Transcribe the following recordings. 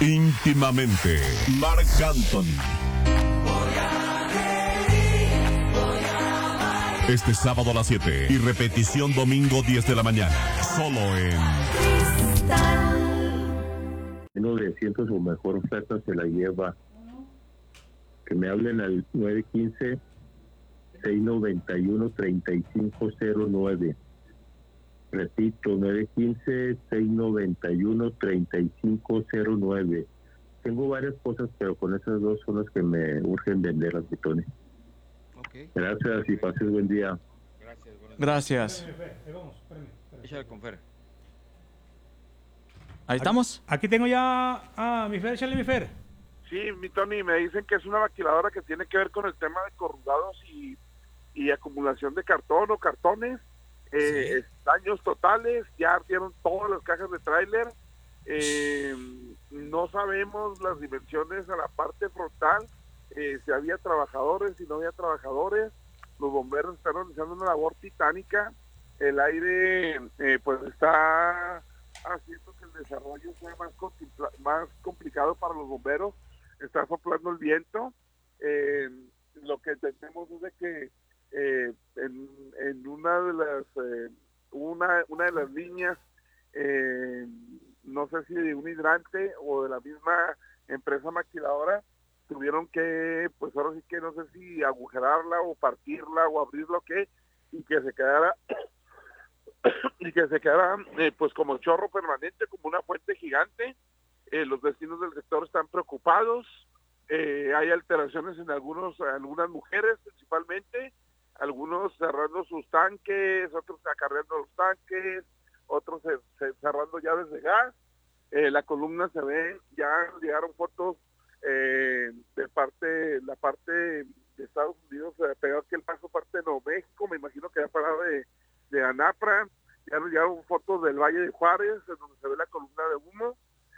Íntimamente, Marc Anthony. Este sábado a las 7 y repetición domingo 10 de la mañana. Solo en Uno de cientos o mejor oferta se la lleva. Que me hablen al 915-691-3509. Repito, 915-691-3509. Tengo varias cosas, pero con esas dos son las que me urgen vender, las Tony. Okay. Gracias y pases buen día. Gracias. Échale con Fer. Ahí estamos. Aquí tengo ya a mi Fer, échale mi Fer. Sí, mi Tony, me dicen que es una maquiladora que tiene que ver con el tema de corrugados y acumulación de cartón o cartones, daños totales, ya ardieron todas las cajas de tráiler, no sabemos las dimensiones a la parte frontal, si había trabajadores, si no había trabajadores, los bomberos están realizando una labor titánica, el aire pues está haciendo que el desarrollo sea más complicado para los bomberos, está soplando el viento, lo que entendemos es de que en una de las una de las líneas, no sé si de un hidrante o de la misma empresa maquiladora, tuvieron que, pues ahora sí que no sé si agujerarla o partirla o abrirla o qué, y que se quedara pues como chorro permanente, como una fuente gigante. Los vecinos del sector están preocupados, hay alteraciones en algunas mujeres principalmente, algunos cerrando sus tanques, otros acarreando los tanques, otros cerrando llaves de gas. La columna se ve, ya llegaron fotos la parte de Estados Unidos, pegado aquí el Paso, parte de Nuevo México, me imagino que ya parado de Anapra, ya llegaron fotos del Valle de Juárez, en donde se ve la columna de humo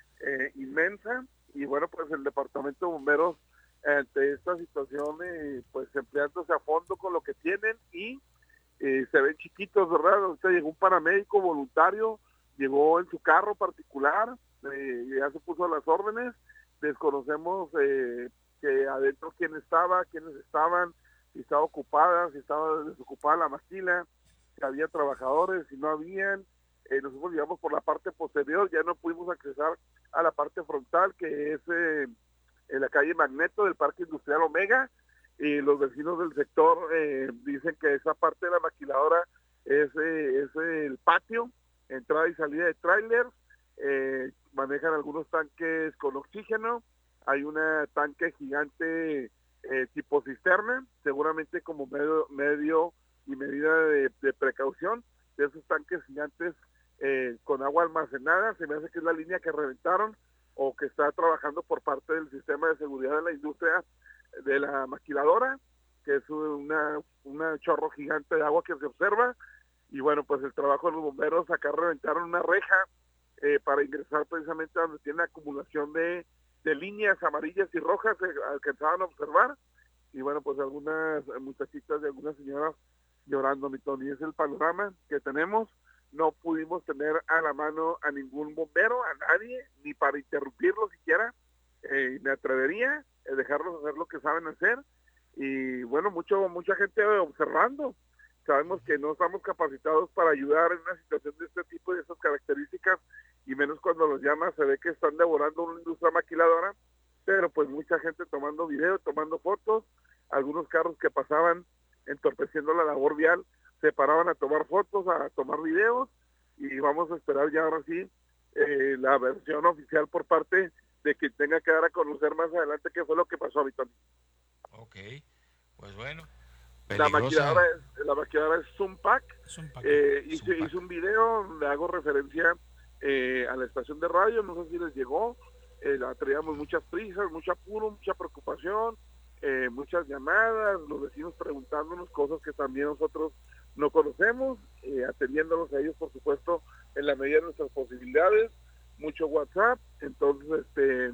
inmensa, y bueno, pues el departamento de bomberos ante esta situación, pues empleándose a fondo con lo que tienen, y se ven chiquitos, ¿verdad? Ahorita llegó un paramédico voluntario, llegó en su carro particular, ya se puso a las órdenes, desconocemos que adentro quiénes estaban, si estaba ocupada, si estaba desocupada la maquila, si había trabajadores, si no habían. Nosotros llegamos por la parte posterior, ya no pudimos accesar a la parte frontal, que es en la calle Magneto del Parque Industrial Omega, y los vecinos del sector dicen que esa parte de la maquiladora es el patio, entrada y salida de tráiler, manejan algunos tanques con oxígeno, hay una tanque gigante tipo cisterna, seguramente como medio y medida de precaución, de esos tanques gigantes con agua almacenada. Se me hace que es la línea que reventaron o que está trabajando por parte del sistema de seguridad de la industria de la maquiladora, que es una chorro gigante de agua que se observa. Y bueno, pues el trabajo de los bomberos, acá reventaron una reja para ingresar precisamente a donde tiene acumulación de líneas amarillas y rojas, se alcanzaban a observar, y bueno, pues algunas muchachitas y algunas señoras llorando, mi Tony. Es el panorama que tenemos. No pudimos tener a la mano a ningún bombero, a nadie, ni para interrumpirlo siquiera. Me atrevería a dejarlos hacer lo que saben hacer, y bueno, mucha gente observando. Sabemos que no estamos capacitados para ayudar en una situación de este tipo y de estas características, y menos cuando los llamas se ve que están devorando una industria maquiladora, pero pues mucha gente tomando video, tomando fotos, algunos carros que pasaban entorpeciendo la labor vial se paraban a tomar fotos, a tomar videos, y vamos a esperar ya ahora sí la versión oficial por parte de quien tenga que dar a conocer más adelante qué fue lo que pasó, Vitón. Ok, pues bueno. La maquilladora es Zumpac. Hice un video donde hago referencia a la estación de radio, no sé si les llegó, traíamos muchas prisas, mucho apuro, mucha preocupación, muchas llamadas, los vecinos preguntándonos cosas que también nosotros no conocemos, atendiéndolos a ellos, por supuesto, en la medida de nuestras posibilidades, mucho WhatsApp. Entonces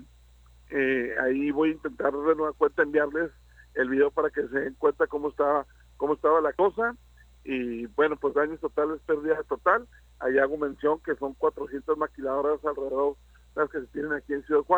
ahí voy a intentar de nueva cuenta enviarles el video para que se den cuenta cómo estaba la cosa. Y bueno, pues daños totales, pérdida total. Ahí hago mención que son 400 maquiladoras alrededor las que se tienen aquí en Ciudad Juárez.